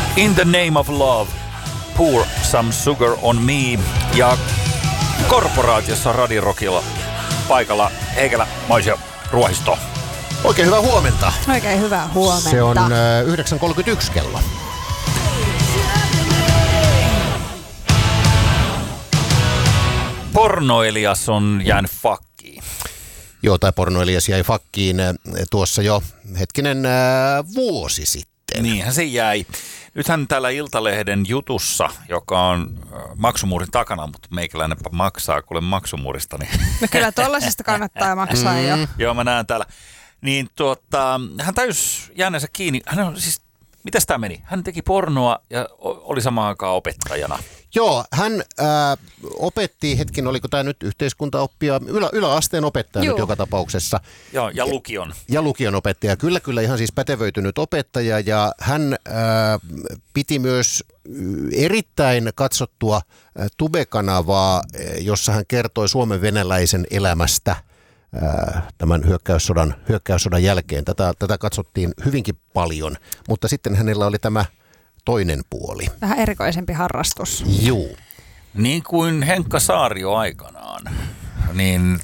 In the Name of Love, Pour Some Sugar on Me. Ja Korporaatiossa Radio Rockilla paikalla Heikelä, Moisio, Ruohisto. Oikein hyvää huomenta. Oikein hyvää huomenta. Se on 9.31 kello. Porno-Elias on jäänyt fakkiin. Joo, tai Porno-Elias jäi fakkiin tuossa jo vuosi sitten. Niinhän se jäi. Nythän täällä Iltalehden jutussa, joka on maksumuurin takana, mutta meikäläinenpä maksaa kuule maksumuurista. Niin. No kyllä tollasesta kannattaa maksaa jo. Joo, mä näen täällä. Niin hän täysi jääneensä kiinni. Hän on siis, mitäs tää meni? Hän teki pornoa ja oli samaan aikaan opettajana. Joo, hän opetti, oliko tämä nyt yhteiskuntaoppia, yläasteen opettaja nyt joka tapauksessa. Joo, ja lukion. Ja lukion opettaja, kyllä ihan siis pätevöitynyt opettaja, ja hän piti myös erittäin katsottua Tube-kanavaa, jossa hän kertoi Suomen venäläisen elämästä tämän hyökkäyssodan jälkeen. Tätä katsottiin hyvinkin paljon, mutta sitten hänellä oli tämä toinen puoli. Vähän erikoisempi harrastus. Juu. Niin kuin Henkka Saario aikanaan, niin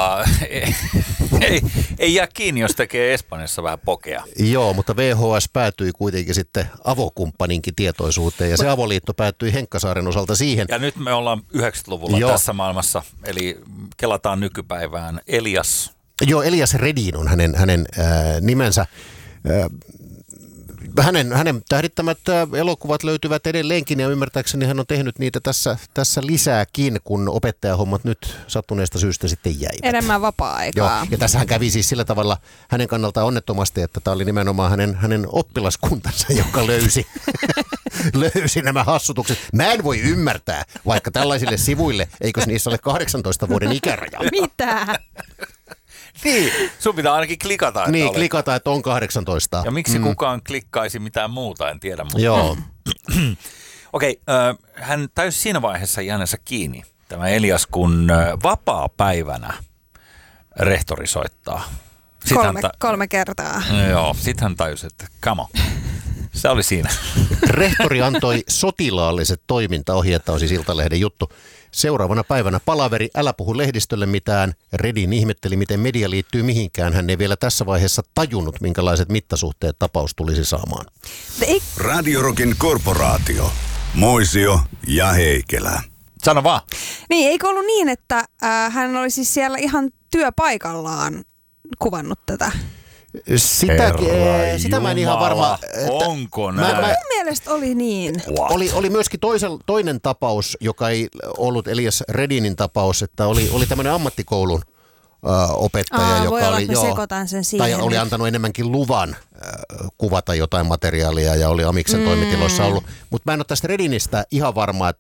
ei jää kiinni, jos tekee Espanjassa vähän pokea. Joo, mutta VHS päätyi kuitenkin sitten avokumppaninkin tietoisuuteen, ja se avoliitto päättyi Henkka Saaren osalta siihen. Ja nyt me ollaan 90-luvulla tässä maailmassa, eli kelataan nykypäivään. Elias. Joo, Elias Redin on hänen nimensä. Hänen tähdittämät elokuvat löytyvät edelleenkin, ja ymmärtääkseni hän on tehnyt niitä tässä lisääkin, kun opettajahommat nyt sattuneesta syystä sitten jäivät. Enemmän vapaa-aikaa. Joo, ja tässähän kävi siis sillä tavalla hänen kannaltaan onnettomasti, että tämä oli nimenomaan hänen oppilaskuntansa, joka löysi nämä hassutukset. Mä en voi ymmärtää, vaikka tällaisille sivuille, eikös niissä ole 18 vuoden ikäraja. Mitä? Niin, sun pitää ainakin klikata. Niin, klikata, että on 18. Ja miksi kukaan klikkaisi mitään muuta, en tiedä. Mutta. Joo. Okei, hän täysi siinä vaiheessa jäänensä kiinni, tämä Elias, kun vapaa-päivänä rehtori soittaa. Kolme kertaa. Joo, sit hän tajusi, että come on. Se oli siinä. Rehtori antoi sotilaalliset toimintaohjeet, on siis Iltalehden juttu. Seuraavana päivänä palaveri, älä puhu lehdistölle mitään. Redin ihmetteli, miten media liittyy mihinkään. Hän ei vielä tässä vaiheessa tajunnut, minkälaiset mittasuhteet tapaus tulisi saamaan. Radio Rockin Korporaatio. Moisio ja Heikelä. Sano vaan. Niin, eikö ollut niin, että hän oli siis siellä ihan työpaikallaan kuvannut tätä? Sitä mä en ihan varma. Onko näin? Mun mielestä oli niin. Oli myöskin toinen tapaus, joka ei ollut Elias Redinin tapaus, että oli tämmöinen ammattikoulun opettaja, joka oli antanut enemmänkin luvan kuvata jotain materiaalia ja oli Amiksen toimitiloissa ollut. Mutta mä en ole tästä Redinistä ihan varma, että